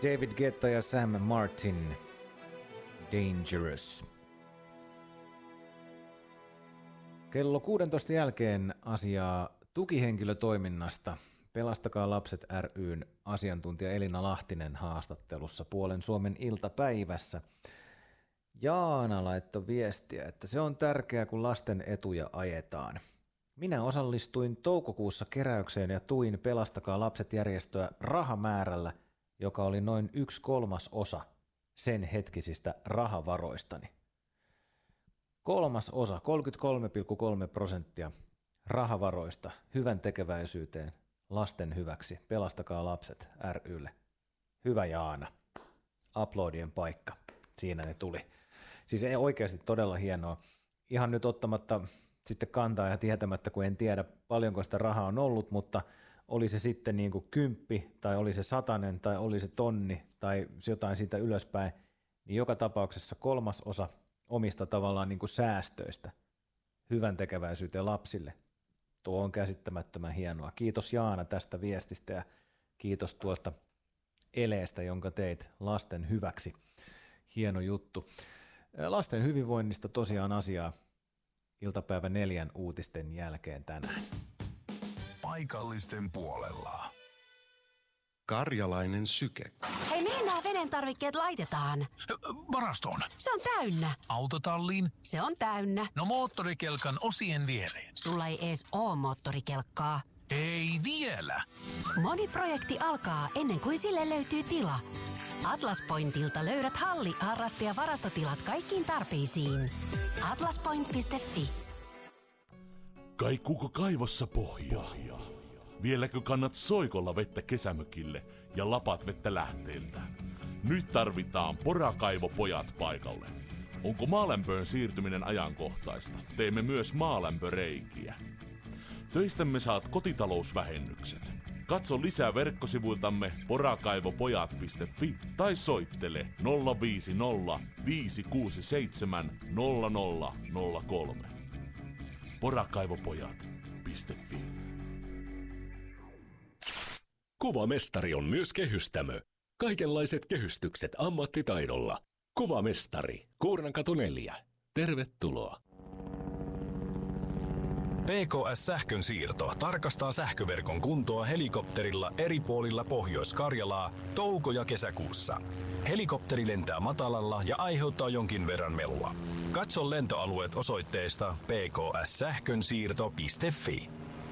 David Guetta ja Sam Martin, Dangerous. Kello 16 jälkeen asiaa tukihenkilötoiminnasta. Pelastakaa lapset ry:n asiantuntija Elina Lahtinen haastattelussa Puolen Suomen iltapäivässä. Jaana laittoi viestiä, että se on tärkeää, kun lasten etuja ajetaan. Minä osallistuin toukokuussa keräykseen ja tuin Pelastakaa lapset -järjestöä rahamäärällä, joka oli noin 1/3 sen hetkisistä rahavaroistani. 1/3, 33,3% rahavaroista hyvän tekeväisyyteen lasten hyväksi. Pelastakaa lapset ry:lle. Hyvä Jaana. Aplodien paikka. Siinä ne tuli. Siis ei oikeasti todella hienoa. Ihan nyt ottamatta sitten kantaa ja tietämättä, kun en tiedä paljonko sitä rahaa on ollut, mutta oli se sitten niin kuin 10 tai oli se 100 tai oli se 1 000 tai jotain siitä ylöspäin, niin joka tapauksessa 1/3 omista tavallaan niin kuin säästöistä hyvän tekeväisyyteen lapsille. Tuo on käsittämättömän hienoa. Kiitos Jaana tästä viestistä ja kiitos tuosta eleestä, jonka teit lasten hyväksi. Hieno juttu. Lasten hyvinvoinnista tosiaan asiaa iltapäivä 4 uutisten jälkeen tänään. Paikallisten puolella. Karjalainen syke. Hei, mihin nämä veden tarvikkeet laitetaan? Varastoon. Se on täynnä. Autotalliin. Se on täynnä. No moottorikelkan osien viereen. Sulla ei ees oo moottorikelkkaa. Ei vielä. Moni projekti alkaa ennen kuin sille löytyy tila. Atlas Pointilta löydät halli-, harraste- ja varastotilat kaikkiin tarpeisiin. atlaspoint.fi. Kaikuuko kaivossa pohjaa? Vieläkö kannat soikolla vettä kesämökille ja lapat vettä lähteeltä? Nyt tarvitaan Porakaivopojat paikalle. Onko maalämpöön siirtyminen ajankohtaista? Teemme myös maalämpöreikiä. Töistämme saat kotitalousvähennykset. Katso lisää verkkosivuiltamme porakaivopojat.fi tai soittele 050 567 0003. Porakaivopojat.fi. Kuvamestari on myös kehystämö. Kaikenlaiset kehystykset ammattitaidolla. Kuvamestari, Kuurnankatu 4. Tervetuloa. PKS Sähkönsiirto tarkastaa sähköverkon kuntoa helikopterilla eri puolilla Pohjois-Karjalaa touko- ja kesäkuussa. Helikopteri lentää matalalla ja aiheuttaa jonkin verran melua. Katso lentoalueet osoitteesta pkssähkönsiirto.fi.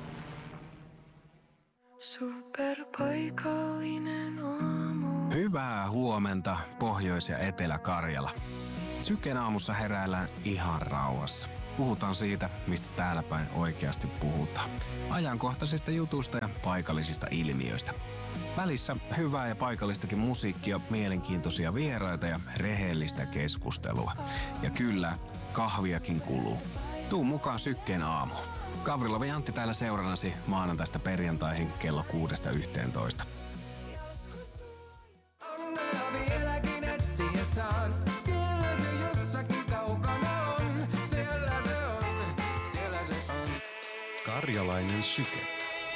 Superpaikallinen aamu. Hyvää huomenta, Pohjois- ja Etelä-Karjala. Syken aamussa heräillään ihan rauhassa. Puhutaan siitä, mistä täällä päin oikeasti puhutaan. Ajankohtaisista jutuista ja paikallisista ilmiöistä. Välissä hyvää ja paikallistakin musiikkia, mielenkiintoisia vieraita ja rehellistä keskustelua. Ja kyllä, kahviakin kuluu. Tuu mukaan Sykkeen aamuun. Gavrilov ja Antti täällä seurannasi maanantaista perjantaihin kello 6-11. Onnea vieläkin etsiä saan. Siellä se jossakin kaukana on. Siellä se on. Karjalainen syke.